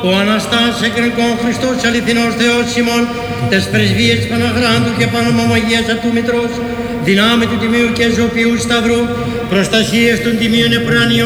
Ο Αναστάς εκρηνκόν Χριστός αληθινός Θεός ημών, τες πρεσβείες Παναγράντου και Πανομαγίας αυτού Μητρός, δυνάμει του Τιμίου και Ζωπιού Σταυρού, προστασίες των Τιμίων Επουρανίων,